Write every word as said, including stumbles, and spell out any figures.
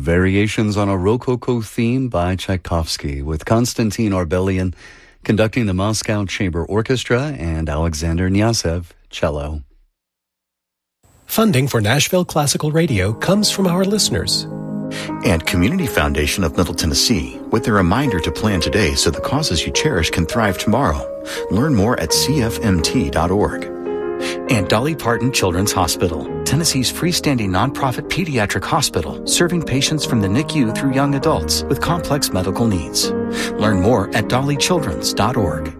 Variations on a Rococo theme by Tchaikovsky, with Konstantin Orbelian conducting the Moscow Chamber Orchestra and Alexander Kniazev, cello. Funding for Nashville Classical Radio comes from our listeners. And Community Foundation of Middle Tennessee, with a reminder to plan today so the causes you cherish can thrive tomorrow. Learn more at c f m t dot org. And Dolly Parton Children's Hospital, Tennessee's freestanding nonprofit pediatric hospital, serving patients from the N I C U through young adults with complex medical needs. Learn more at dolly childrens dot org.